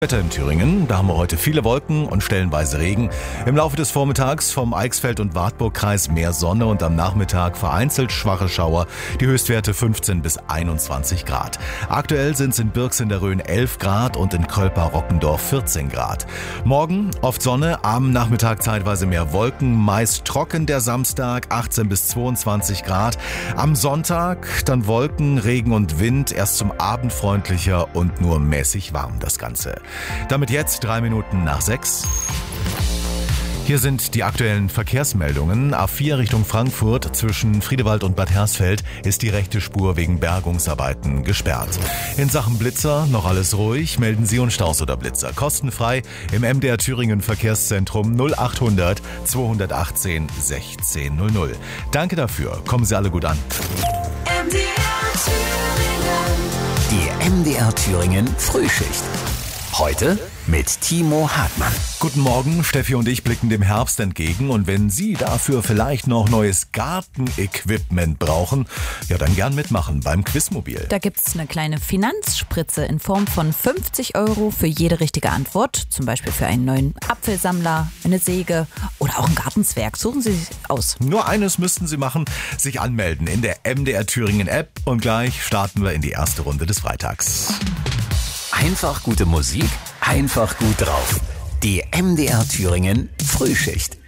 Wetter in Thüringen, da haben wir heute viele Wolken und stellenweise Regen. Im Laufe des Vormittags vom Eichsfeld- und Wartburgkreis mehr Sonne und am Nachmittag vereinzelt schwache Schauer. Die Höchstwerte 15 bis 21 Grad. Aktuell sind es in Birks in der Rhön 11 Grad und in Kölper-Rockendorf 14 Grad. Morgen oft Sonne, am Nachmittag zeitweise mehr Wolken, meist trocken der Samstag, 18 bis 22 Grad. Am Sonntag dann Wolken, Regen und Wind, erst zum Abend freundlicher und nur mäßig warm das Ganze. Damit jetzt 3 Minuten nach 6. Hier sind die aktuellen Verkehrsmeldungen. A4 Richtung Frankfurt zwischen Friedewald und Bad Hersfeld ist die rechte Spur wegen Bergungsarbeiten gesperrt. In Sachen Blitzer noch alles ruhig. Melden Sie uns Staus oder Blitzer kostenfrei im MDR Thüringen Verkehrszentrum 0800 218 1600. Danke dafür. Kommen Sie alle gut an. Die MDR Thüringen Frühschicht. Heute mit Timo Hartmann. Guten Morgen, Steffi und ich blicken dem Herbst entgegen und wenn Sie dafür vielleicht noch neues Gartenequipment brauchen, ja dann gern mitmachen beim Quizmobil. Da gibt's eine kleine Finanzspritze in Form von 50 € für jede richtige Antwort, zum Beispiel für einen neuen Apfelsammler, eine Säge oder auch ein Gartenzwerg. Suchen Sie sich aus. Nur eines müssten Sie machen, sich anmelden in der MDR Thüringen App und gleich starten wir in die erste Runde des Freitags. Einfach gute Musik, einfach gut drauf. Die MDR Thüringen Frühschicht.